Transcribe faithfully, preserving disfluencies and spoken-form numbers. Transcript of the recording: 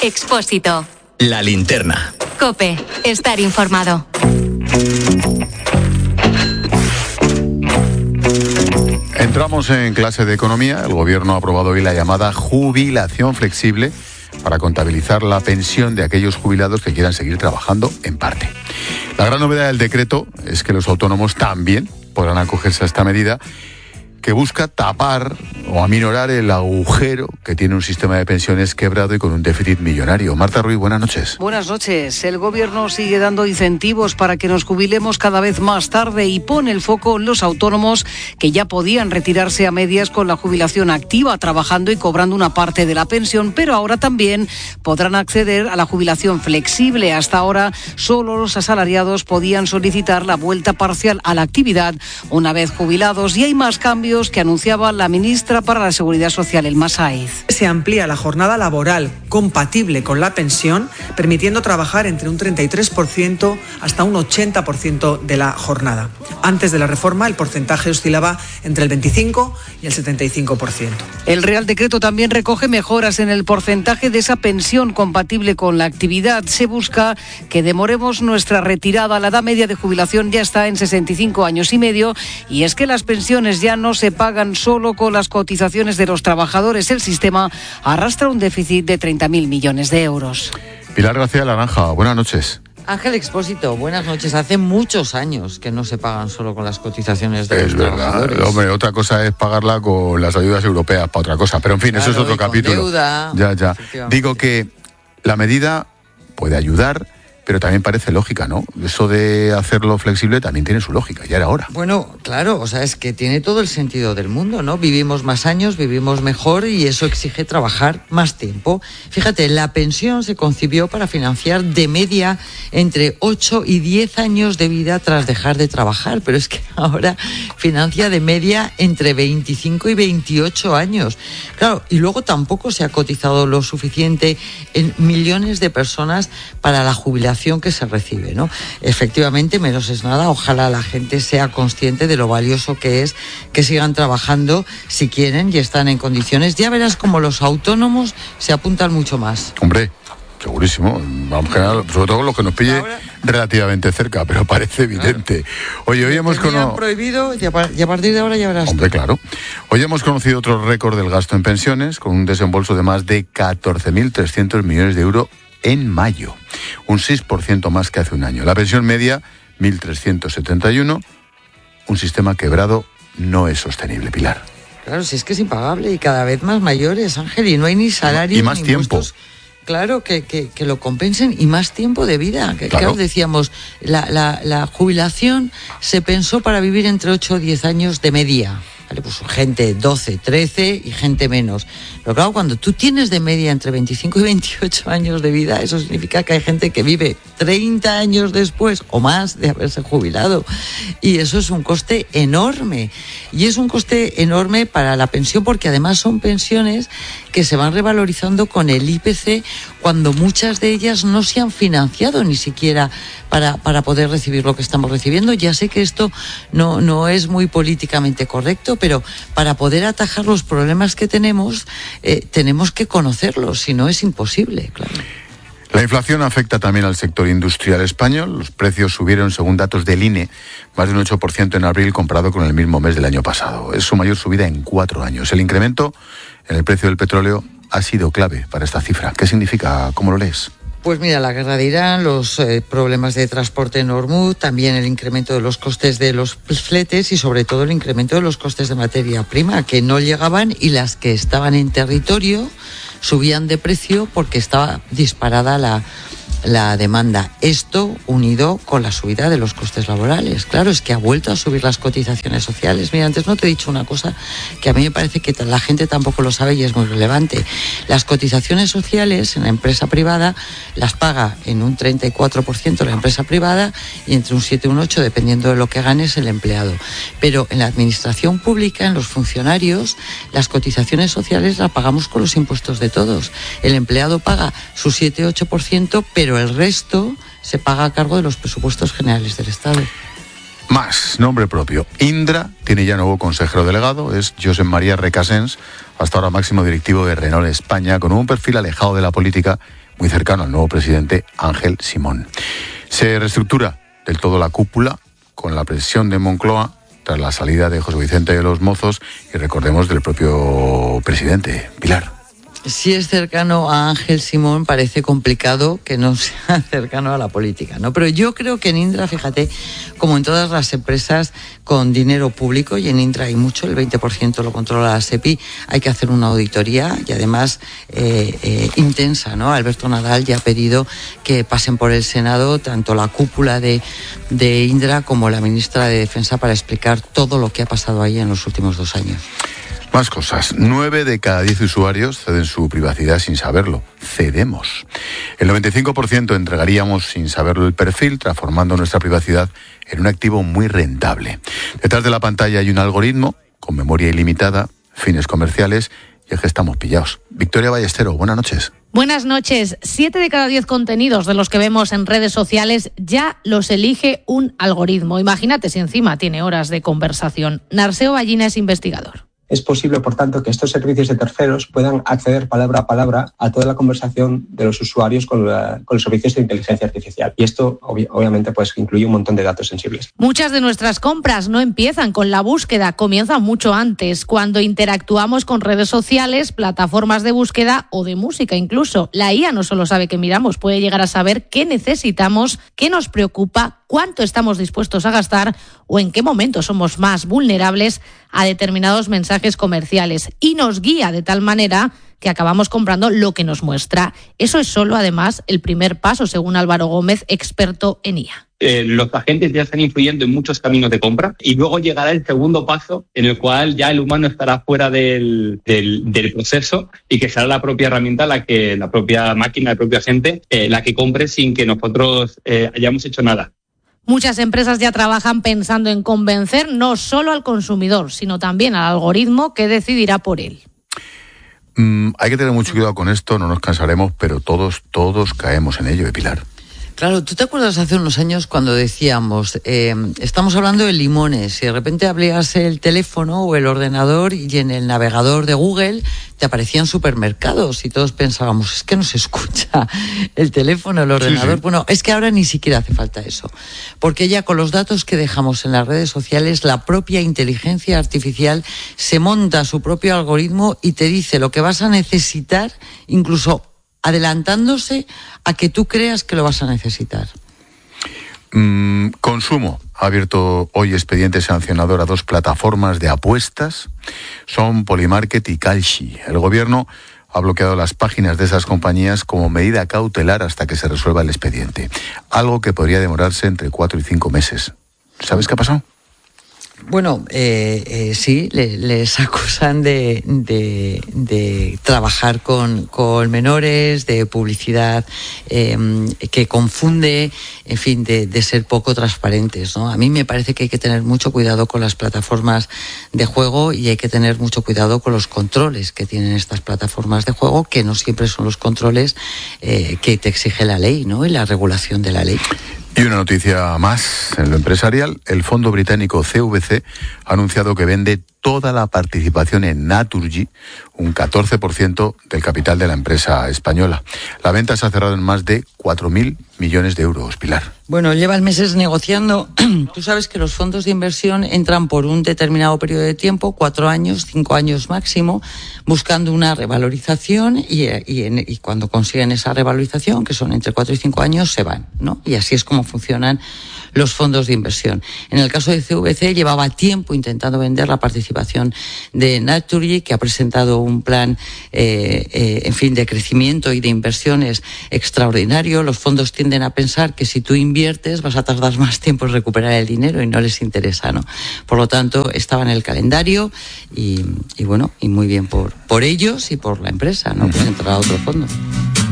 Expósito. La linterna. COPE. Estar informado. Entramos en clase de economía. El gobierno ha aprobado hoy la llamada jubilación flexible para contabilizar la pensión de aquellos jubilados que quieran seguir trabajando en parte. La gran novedad del decreto es que los autónomos también podrán acogerse a esta medida, que busca tapar o aminorar el agujero que tiene un sistema de pensiones quebrado y con un déficit millonario. Marta Ruiz, buenas noches. Buenas noches. El gobierno sigue dando incentivos para que nos jubilemos cada vez más tarde y pone el foco en los autónomos que ya podían retirarse a medias con la jubilación activa, trabajando y cobrando una parte de la pensión, pero ahora también podrán acceder a la jubilación flexible. Hasta ahora solo los asalariados podían solicitar la vuelta parcial a la actividad una vez jubilados, y hay más cambios que anunciaba la ministra para la Seguridad Social, Elma Sáiz. Se amplía la jornada laboral compatible con la pensión, permitiendo trabajar entre un treinta y tres por ciento hasta un ochenta por ciento de la jornada. Antes de la reforma, el porcentaje oscilaba entre el veinticinco y el setenta y cinco por ciento. El Real Decreto también recoge mejoras en el porcentaje de esa pensión compatible con la actividad. Se busca que demoremos nuestra retirada. La edad media de jubilación ya está en sesenta y cinco años y medio, y es que las pensiones ya no se pagan solo con las cotizaciones de los trabajadores. El sistema arrastra un déficit de treinta mil millones de euros. Pilar García Laranja, buenas noches. Ángel Expósito, buenas noches. Hace muchos años que no se pagan solo con las cotizaciones de los trabajadores. Es verdad, hombre, otra cosa es pagarla con las ayudas europeas para otra cosa, pero en fin, claro, eso es otro capítulo. Deuda, ya, ya. Digo que la medida puede ayudar, pero también parece lógica, ¿no? Eso de hacerlo flexible también tiene su lógica, ya era hora. Bueno, claro, o sea, es que tiene todo el sentido del mundo, ¿no? Vivimos más años, vivimos mejor, y eso exige trabajar más tiempo. Fíjate, la pensión se concibió para financiar de media entre ocho y diez años de vida tras dejar de trabajar, pero es que ahora financia de media entre veinticinco y veintiocho años. Claro, y luego tampoco se ha cotizado lo suficiente en millones de personas para la jubilación que se recibe, ¿no? Efectivamente, menos es nada. Ojalá la gente sea consciente de lo valioso que es que sigan trabajando si quieren y están en condiciones. Ya verás como los autónomos se apuntan mucho más. Hombre, segurísimo. Vamos, general, sobre todo los que nos pille ahora, relativamente cerca, pero parece evidente. Claro. Oye, hoy hemos conocido... prohibido y a partir de ahora ya verás. Hombre, claro. Hoy hemos conocido otro récord del gasto en pensiones, con un desembolso de más de catorce mil trescientos millones de euros en mayo, un seis por ciento más que hace un año. La pensión media, mil trescientos setenta y uno, un sistema quebrado no es sostenible, Pilar. Claro, si es que es impagable y cada vez más mayores, Ángel, y no hay ni salario y más ni tiempo. Impuestos, claro, que, que, que lo compensen, y más tiempo de vida. Que, claro. Claro, decíamos, la, la, la jubilación se pensó para vivir entre ocho o diez años de media. Vale, pues gente doce, trece y gente menos. Pero claro, cuando tú tienes de media entre veinticinco y veintiocho años de vida, eso significa que hay gente que vive treinta años después o más de haberse jubilado. Y eso es un coste enorme. Y es un coste enorme para la pensión, porque además son pensiones que se van revalorizando con el I P C, cuando muchas de ellas no se han financiado ni siquiera para, para poder recibir lo que estamos recibiendo. Ya sé que esto no, no es muy políticamente correcto, pero para poder atajar los problemas que tenemos, eh, tenemos que conocerlos, si no es imposible, claro. La inflación afecta también al sector industrial español. Los precios subieron, según datos del I N E, más de un ocho por ciento en abril comparado con el mismo mes del año pasado. Es su mayor subida en cuatro años. El incremento en el precio del petróleo ha sido clave para esta cifra. ¿Qué significa? ¿Cómo lo lees? Pues mira, la guerra de Irán, los eh, problemas de transporte en Hormuz, también el incremento de los costes de los fletes y sobre todo el incremento de los costes de materia prima, que no llegaban, y las que estaban en territorio subían de precio porque estaba disparada la, la demanda. Esto unido con la subida de los costes laborales. Claro, es que ha vuelto a subir las cotizaciones sociales. Mira, antes no te he dicho una cosa que a mí me parece que la gente tampoco lo sabe y es muy relevante. Las cotizaciones sociales en la empresa privada las paga en un treinta y cuatro por ciento la empresa privada y entre un siete y un ocho por ciento dependiendo de lo que ganes el empleado. Pero en la administración pública, en los funcionarios, las cotizaciones sociales las pagamos con los impuestos de todos. El empleado paga su siete u ocho por ciento, pero el resto se paga a cargo de los presupuestos generales del Estado. Más, nombre propio. Indra tiene ya nuevo consejero delegado, es Josep María Recasens, hasta ahora máximo directivo de Renault España, con un perfil alejado de la política, muy cercano al nuevo presidente Ángel Simón. Se reestructura del todo la cúpula con la presión de Moncloa tras la salida de José Vicente de los Mozos y, recordemos, del propio presidente. Pilar. Si es cercano a Ángel Simón, parece complicado que no sea cercano a la política, ¿no? Pero yo creo que en Indra, fíjate, como en todas las empresas con dinero público, y en Indra hay mucho, el veinte por ciento lo controla la SEPI, hay que hacer una auditoría y además eh, eh, intensa, ¿no? Alberto Nadal ya ha pedido que pasen por el Senado tanto la cúpula de, de Indra como la ministra de Defensa para explicar todo lo que ha pasado ahí en los últimos dos años. Más cosas. Nueve de cada diez usuarios ceden su privacidad sin saberlo. Cedemos. El noventa y cinco por ciento entregaríamos sin saberlo el perfil, transformando nuestra privacidad en un activo muy rentable. Detrás de la pantalla hay un algoritmo con memoria ilimitada, fines comerciales, y es que estamos pillados. Victoria Ballestero, buenas noches. Buenas noches. Siete de cada diez contenidos de los que vemos en redes sociales ya los elige un algoritmo. Imagínate si encima tiene horas de conversación. Narseo Ballina es investigador. Es posible, por tanto, que estos servicios de terceros puedan acceder palabra a palabra a toda la conversación de los usuarios con, la, con los servicios de inteligencia artificial. Y esto, ob- obviamente, pues incluye un montón de datos sensibles. Muchas de nuestras compras no empiezan con la búsqueda, comienzan mucho antes, cuando interactuamos con redes sociales, plataformas de búsqueda o de música incluso. La I A no solo sabe qué miramos, puede llegar a saber qué necesitamos, qué nos preocupa, cuánto estamos dispuestos a gastar o en qué momento somos más vulnerables a determinados mensajes comerciales, y nos guía de tal manera que acabamos comprando lo que nos muestra. Eso es solo, además, el primer paso, según Álvaro Gómez, experto en I A. Eh, los agentes ya están influyendo en muchos caminos de compra y luego llegará el segundo paso en el cual ya el humano estará fuera del, del, del proceso y que será la propia herramienta, la que la propia máquina, el propio agente, eh, la que compre sin que nosotros eh, hayamos hecho nada. Muchas empresas ya trabajan pensando en convencer no solo al consumidor, sino también al algoritmo que decidirá por él. Mm, hay que tener mucho cuidado con esto, no nos cansaremos, pero todos, todos caemos en ello, ¿eh, Pilar? Claro, ¿tú te acuerdas hace unos años cuando decíamos, eh, estamos hablando de limones, y de repente abrías el teléfono o el ordenador y en el navegador de Google te aparecían supermercados y todos pensábamos, es que no se escucha el teléfono, el ordenador? Sí, sí. Bueno, es que ahora ni siquiera hace falta eso, porque ya con los datos que dejamos en las redes sociales, la propia inteligencia artificial se monta su propio algoritmo y te dice lo que vas a necesitar, incluso adelantándose a que tú creas que lo vas a necesitar. Mm, Consumo ha abierto hoy expediente sancionador a dos plataformas de apuestas. Son Polymarket y Kalshi. El gobierno ha bloqueado las páginas de esas compañías como medida cautelar hasta que se resuelva el expediente. Algo que podría demorarse entre cuatro y cinco meses. ¿Sabes qué ha pasado? Bueno, eh, eh, sí, le, les acusan de, de, de trabajar con, con menores, de publicidad eh, que confunde, en fin, de, de ser poco transparentes, ¿no? A mí me parece que hay que tener mucho cuidado con las plataformas de juego y hay que tener mucho cuidado con los controles que tienen estas plataformas de juego, que no siempre son los controles eh, que te exige la ley, ¿no? Y la regulación de la ley. Y una noticia más en lo empresarial. El fondo británico C V C ha anunciado que vende toda la participación en Naturgy, un catorce por ciento del capital de la empresa española. La venta se ha cerrado en más de cuatro mil millones de euros, Pilar. Bueno, llevan meses negociando. Tú sabes que los fondos de inversión entran por un determinado periodo de tiempo, cuatro años, cinco años máximo, buscando una revalorización y, y, en, y cuando consiguen esa revalorización, que son entre cuatro y cinco años, se van, ¿no? Y así es como funcionan los fondos de inversión. En el caso de C V C llevaba tiempo intentando vender la participación de Naturgy, que ha presentado un plan, eh, eh, en fin, de crecimiento y de inversiones extraordinario. Los fondos tienden a pensar que si tú inviertes vas a tardar más tiempo en recuperar el dinero y no les interesa, ¿no? Por lo tanto, estaba en el calendario y, y bueno, y muy bien por, por ellos y por la empresa, ¿no? Pues entrar a otro fondo.